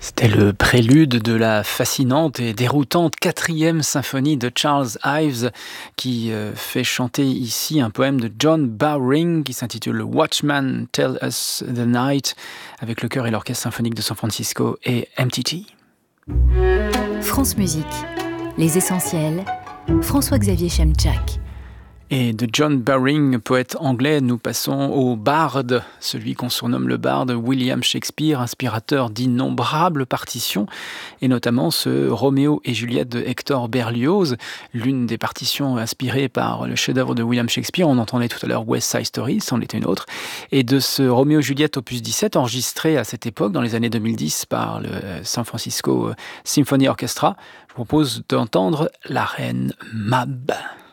C'était le prélude de la fascinante et déroutante 4e symphonie de Charles Ives qui fait chanter ici un poème de John Bowring qui s'intitule Watchman Tell Us the Night avec le chœur et l'orchestre symphonique de San Francisco et MTT. France Musique, les essentiels, François-Xavier Chemchak. Et de John Bowring, poète anglais, nous passons au barde, celui qu'on surnomme le barde, William Shakespeare, inspirateur d'innombrables partitions, et notamment ce Roméo et Juliette de Hector Berlioz, l'une des partitions inspirées par le chef-d'œuvre de William Shakespeare. On entendait tout à l'heure West Side Story, c'en était une autre, et de ce Roméo et Juliette opus 17, enregistré à cette époque, dans les années 2010, par le San Francisco Symphony Orchestra. Je vous propose d'entendre la reine Mab.